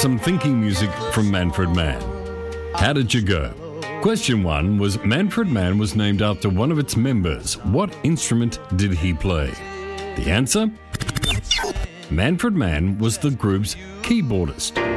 some thinking music from Manfred Mann. How did you go? Question 1 was Manfred Mann was named after one of its members. What instrument did he play? The answer? Manfred Mann was the group's keyboardist.